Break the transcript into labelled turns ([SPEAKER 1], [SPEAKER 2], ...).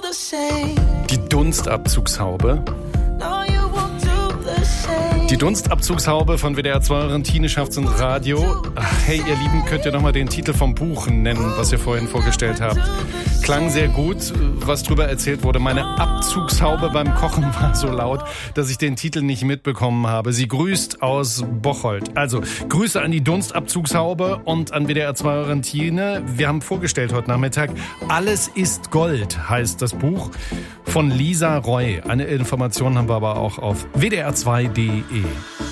[SPEAKER 1] Die Dunstabzugshaube. Die Dunstabzugshaube von WDR 2, euren Tine schafft's ins Radio. Ach, hey, ihr Lieben, könnt ihr nochmal den Titel vom Buch nennen, was ihr vorhin vorgestellt habt? Klang sehr gut, was drüber erzählt wurde. Meine Abzugshaube beim Kochen war so laut, dass ich den Titel nicht mitbekommen habe. Sie grüßt aus Bocholt. Also, Grüße an die Dunstabzugshaube und an WDR 2, euren Tine. Wir haben vorgestellt heute Nachmittag, Alles ist Gold heißt das Buch von Lisa Roy. Eine Information haben wir aber auch auf wdr2.de.